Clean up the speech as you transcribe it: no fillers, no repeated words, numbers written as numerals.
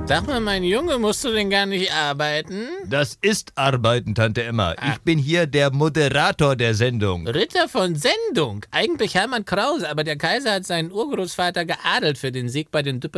Sag mal, mein Junge, musst du denn gar nicht arbeiten? Das ist Arbeiten, Tante Emma. Ich bin hier der Moderator der Sendung. Ritter von Sendung? Eigentlich Hermann Krause, aber der Kaiser hat seinen Urgroßvater geadelt für den Sieg bei den